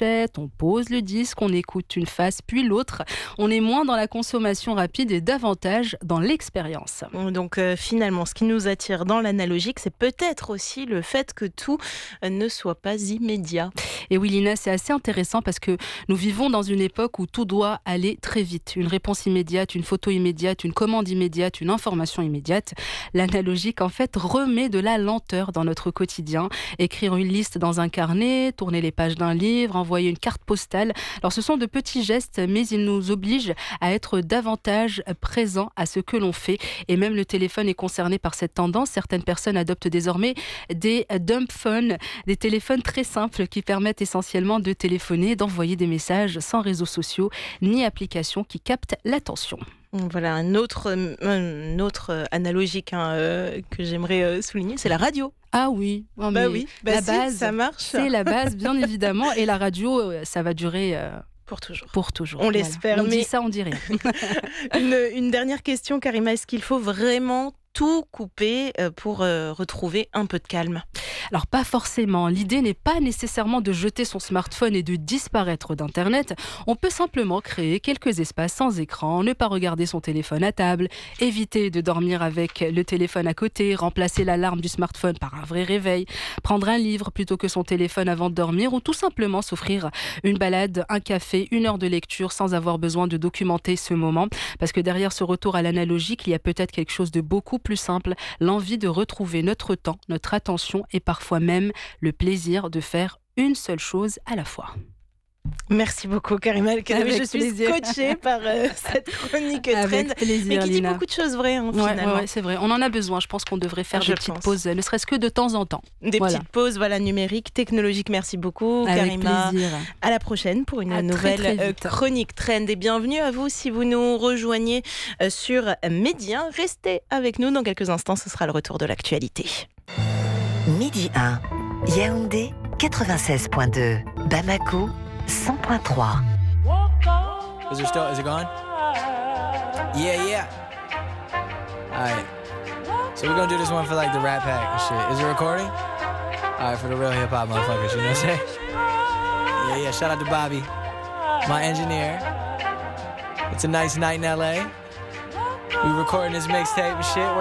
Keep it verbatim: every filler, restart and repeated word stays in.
achète, on pose le disque, on écoute une face puis l'autre. On est moins dans la consommation rapide et davantage dans l'expérience. Donc euh, finalement, ce qui nous attire dans l'analogique, c'est peut-être aussi le fait que tout euh, ne soit pas immédiat. Et oui, Lina, c'est assez intéressant parce que nous vivons dans une époque où tout doit aller très vite. Une réponse immédiate, une photo immédiate, une commande immédiate, une information immédiate. L'analogique, en fait, remet de la lenteur dans notre quotidien. Écrire une liste dans un carnet, tourner les pages d'un livre, envoyer une carte postale. Alors, ce sont de petits gestes, mais ils nous obligent à être davantage présents à ce que l'on fait. Et même le téléphone est concerné par cette tendance. Certaines personnes adoptent désormais des dumb phones, des téléphones très simples qui permettent essentiellement de téléphoner, d'envoyer des messages sans réseaux sociaux ni applications qui captent l'attention. Voilà, un autre, un autre analogique hein, euh, que j'aimerais euh, souligner, c'est la radio. Ah oui, non, bah mais oui, bah la si, base, ça marche. C'est la base, bien évidemment. Et la radio, ça va durer... Euh... Pour toujours. Pour toujours. On voilà. l'espère. On mais... dit ça, on dit rien. une, une dernière question, Karima. Est-ce qu'il faut vraiment tout couper pour euh, retrouver un peu de calme ? Alors pas forcément, l'idée n'est pas nécessairement de jeter son smartphone et de disparaître d'Internet. On peut simplement créer quelques espaces sans écran, ne pas regarder son téléphone à table, éviter de dormir avec le téléphone à côté, remplacer l'alarme du smartphone par un vrai réveil, prendre un livre plutôt que son téléphone avant de dormir ou tout simplement s'offrir une balade, un café, une heure de lecture sans avoir besoin de documenter ce moment. Parce que derrière ce retour à l'analogique, il y a peut-être quelque chose de beaucoup plus simple, l'envie de retrouver notre temps, notre attention et parfois même le plaisir de faire une seule chose à la fois. Merci beaucoup Karima El Kenaoui. Je suis plaisir. Scotchée par euh, cette chronique Avec trend, plaisir, mais qui Lina. dit beaucoup de choses vraies hein, ouais, finalement. Ouais, c'est vrai, on en a besoin. Je pense qu'on devrait faire je des pense. petites pauses, ne serait-ce que de temps en temps. Des voilà. petites pauses, voilà, numériques, technologiques. Merci beaucoup Avec Karima. Plaisir. À la prochaine pour une à nouvelle très, très chronique trend. Et bienvenue à vous si vous nous rejoignez sur Média. Restez avec nous dans quelques instants. Ce sera le retour de l'actualité. Midi un, Yaoundé quatre-vingt-seize point deux, Bamako cent point trois. Is it still? Is it gone? Yeah, yeah. Alright. So we're gonna do this one for like the Rat Pack and shit. Is it recording? Alright, for the real hip hop motherfuckers, you know what I'm saying? Yeah, yeah. Shout out to Bobby, my engineer. It's a nice night in L A. We recording this mixtape and shit.